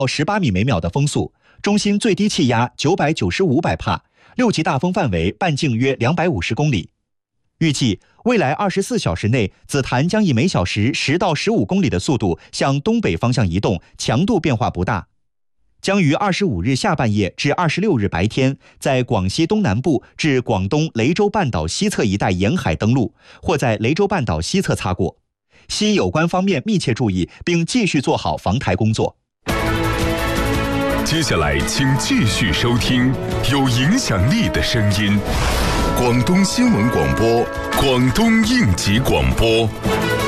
18米每秒的风速，中心最低气压995百帕，6级大风范围半径约250公里。预计未来24小时内，紫檀将以每小时10到15公里的速度向东北方向移动，强度变化不大。将于25日下半夜至26日白天，在广西东南部至广东雷州半岛西侧一带沿海登陆，或在雷州半岛西侧擦过。希有关方面密切注意，并继续做好防台工作。 接下来，请继续收听有影响力的声音——广东新闻广播、广东应急广播。